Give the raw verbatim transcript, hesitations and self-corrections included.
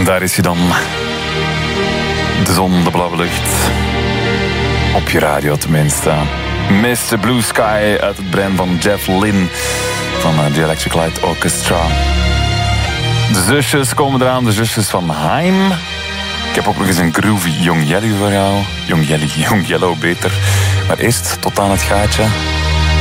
En daar is hij dan. De zon, de blauwe lucht. Op je radio tenminste. mister Blue Sky uit het brein van Jeff Lynne van The Electric Light Orchestra. De zusjes komen eraan, de zusjes van Haim. Ik heb ook nog eens een groovy Young Yellow voor jou. Young Yellow, Young Yellow beter. Maar eerst tot aan het gaatje.